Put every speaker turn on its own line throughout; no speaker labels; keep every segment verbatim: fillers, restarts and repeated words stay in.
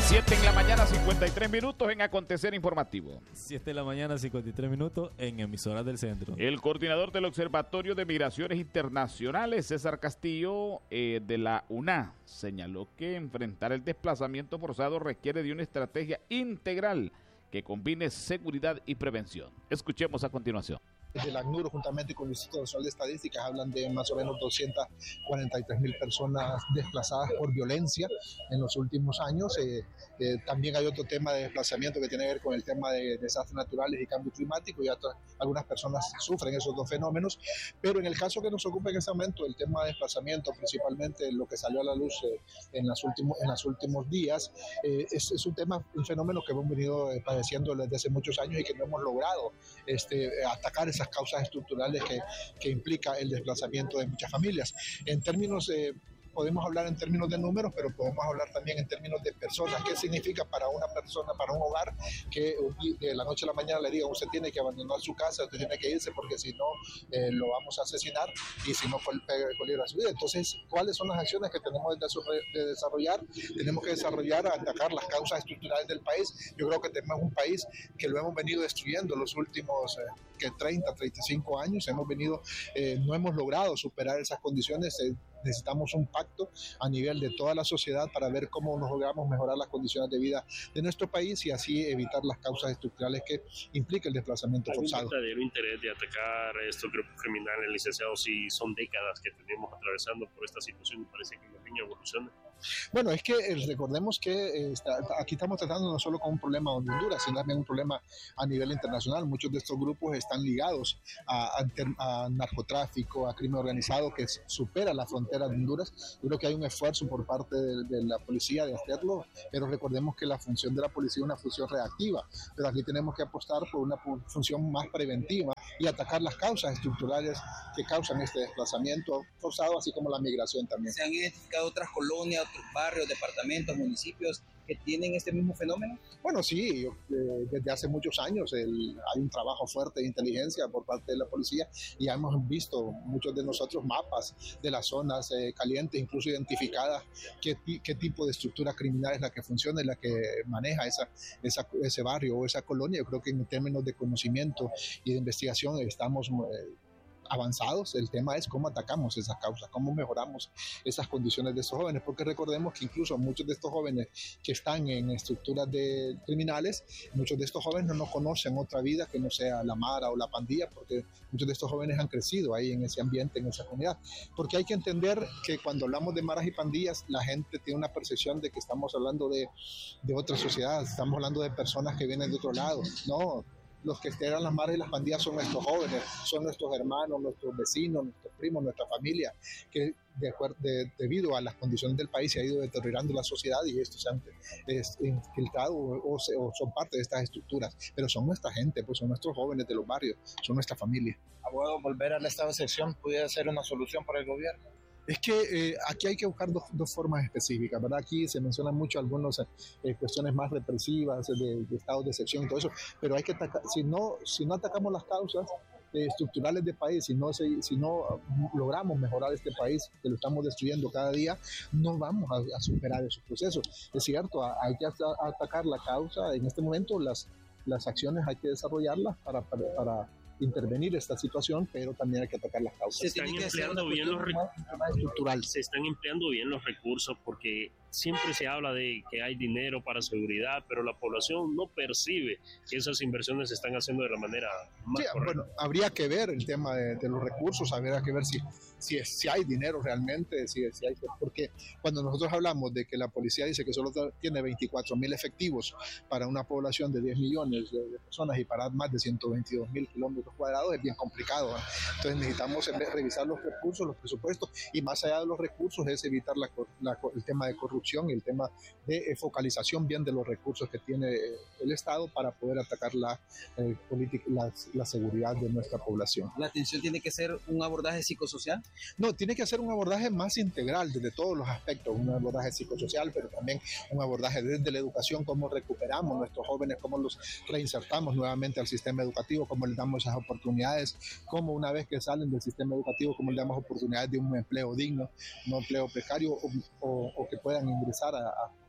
siete en la mañana, cincuenta y tres minutos en Acontecer Informativo.
siete de la mañana, cincuenta y tres minutos en Emisoras del Centro.
El coordinador del Observatorio de Migraciones Internacionales, César Castillo, eh, de la U N A, señaló que enfrentar el desplazamiento forzado requiere de una estrategia integral que combine seguridad y prevención. Escuchemos a continuación.
Del ACNUR, juntamente con el Instituto Nacional de Estadísticas, hablan de más o menos doscientas cuarenta y tres mil personas desplazadas por violencia en los últimos años. Eh, eh, también hay otro tema de desplazamiento que tiene que ver con el tema de desastres naturales y cambio climático, y otras, algunas personas sufren esos dos fenómenos, pero en el caso que nos ocupa en este momento, el tema de desplazamiento, principalmente lo que salió a la luz eh, en, las últimos, en los últimos días, eh, es, es un tema, un fenómeno que hemos venido eh, padeciendo desde hace muchos años y que no hemos logrado este, atacar esas causas estructurales que, que implica el desplazamiento de muchas familias. En términos eh, podemos hablar en términos de números, pero podemos hablar también en términos de personas. ¿Qué significa para una persona, para un hogar, que de la noche a la mañana le digan, usted tiene que abandonar su casa, usted tiene que irse porque si no eh, lo vamos a asesinar, y si no peligro a su vida? Entonces, ¿cuáles son las acciones que tenemos de desarrollar? Tenemos que desarrollar, atacar las causas estructurales del país. Yo creo que tenemos un país que lo hemos venido destruyendo los últimos eh, que treinta, treinta y cinco años. Hemos venido, eh, no hemos logrado superar esas condiciones. Eh, necesitamos un pacto a nivel de toda la sociedad para ver cómo nos logramos mejorar las condiciones de vida de nuestro país y así evitar las causas estructurales que implica el desplazamiento forzado.
Hay un verdadero interés de atacar estos grupos criminales, licenciados, si son décadas que tenemos atravesando por esta situación y parece que la línea evoluciona.
Bueno, es que eh, recordemos que eh, está, aquí estamos tratando no solo con un problema de Honduras, sino también un problema a nivel internacional. Muchos de estos grupos están ligados a, a, a narcotráfico, a crimen organizado que supera la frontera de Honduras. Yo creo que hay un esfuerzo por parte de, de la policía de hacerlo, pero recordemos que la función de la policía es una función reactiva, pero aquí tenemos que apostar por una función más preventiva y atacar las causas estructurales que causan este desplazamiento forzado, así como la migración también.
¿Se han identificado otras colonias, otros barrios, departamentos, municipios que tienen este mismo fenómeno?
Bueno, sí, yo, eh, desde hace muchos años el, hay un trabajo fuerte de inteligencia por parte de la policía y hemos visto muchos de nosotros mapas de las zonas eh, calientes, incluso identificadas qué, qué tipo de estructura criminal es la que funciona y la que maneja esa, esa, ese barrio o esa colonia. Yo creo que en términos de conocimiento y de investigación estamos eh, avanzados. El tema es cómo atacamos esas causas, cómo mejoramos esas condiciones de estos jóvenes, porque recordemos que incluso muchos de estos jóvenes que están en estructuras de criminales, muchos de estos jóvenes no conocen otra vida que no sea la mara o la pandilla, porque muchos de estos jóvenes han crecido ahí en ese ambiente, en esa comunidad. Porque hay que entender que cuando hablamos de maras y pandillas, la gente tiene una percepción de que estamos hablando de, de otra sociedad, estamos hablando de personas que vienen de otro lado. No, los que integran las maras y las pandillas son nuestros jóvenes, son nuestros hermanos, nuestros vecinos, nuestros primos, nuestra familia, que de, de, debido a las condiciones del país se ha ido deteriorando la sociedad y estos se han es, infiltrado o, o, se, o son parte de estas estructuras, pero son nuestra gente, pues son nuestros jóvenes de los barrios, son nuestra familia.
Abogado, volver al estado de excepción pudiera ser una solución para el gobierno.
Es que eh, aquí hay que buscar dos, dos formas específicas, ¿verdad? Aquí se mencionan mucho algunas eh, cuestiones más represivas de, de estados de excepción y todo eso, pero hay que atacar, si no, si no atacamos las causas eh, estructurales del país, si no, se, si no logramos mejorar este país, que lo estamos destruyendo cada día, no vamos a, a superar esos procesos. Es cierto, hay que atacar la causa, en este momento las, las acciones hay que desarrollarlas para... para, para intervenir esta situación, pero también hay que atacar las causas.
Se están empleando bien los recursos, se están empleando bien los recursos porque siempre se habla de que hay dinero para seguridad, pero la población no percibe que esas inversiones se están haciendo de la manera más
sí,
correcta.
Bueno, habría que ver el tema de, de los recursos, habría que ver si, si, si hay dinero realmente, si, si hay, porque cuando nosotros hablamos de que la policía dice que solo tiene veinticuatro mil efectivos para una población de diez millones de, de personas y para más de ciento veintidós mil kilómetros cuadrados, es bien complicado, ¿eh? Entonces necesitamos en vez revisar los recursos, los presupuestos, y más allá de los recursos es evitar la, la, el tema de corrupción y el tema de focalización bien de los recursos que tiene el Estado para poder atacar la, eh, política, la, la seguridad de nuestra población.
¿La atención tiene que ser un abordaje psicosocial?
No, tiene que ser un abordaje más integral desde todos los aspectos, un abordaje psicosocial, pero también un abordaje desde la educación, cómo recuperamos a nuestros jóvenes, cómo los reinsertamos nuevamente al sistema educativo, cómo les damos esas oportunidades, cómo una vez que salen del sistema educativo, cómo les damos oportunidades de un empleo digno, no empleo precario, o, o, o que puedan ingresar a, a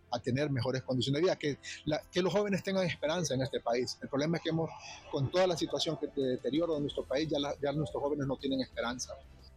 a tener mejores condiciones de vida, que, la, que los jóvenes tengan esperanza en este país. El problema es que hemos, con toda la situación que de deterioro de nuestro país, ya, la, ya nuestros jóvenes no tienen esperanza.